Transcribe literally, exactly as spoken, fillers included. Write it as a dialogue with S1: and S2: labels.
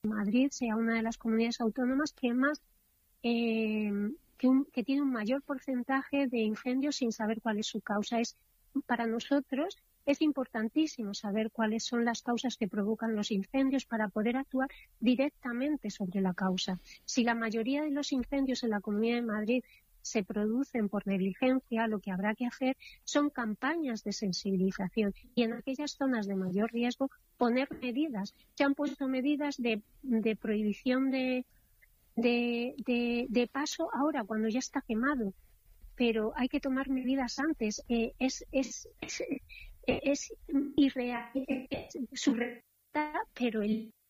S1: Madrid sea una de las comunidades autónomas que más eh, que, un, que tiene un mayor porcentaje de incendios sin saber cuál es su causa. Es para nosotros es importantísimo saber cuáles son las causas que provocan los incendios para poder actuar directamente sobre la causa. Si la mayoría de los incendios en la Comunidad de Madrid se producen por negligencia, lo que habrá que hacer son campañas de sensibilización y en aquellas zonas de mayor riesgo poner medidas. Se han puesto medidas de, de prohibición de, de, de, de paso ahora cuando ya está quemado, pero hay que tomar medidas antes. Eh, es, es, es, es irreal, es surrealista, pero el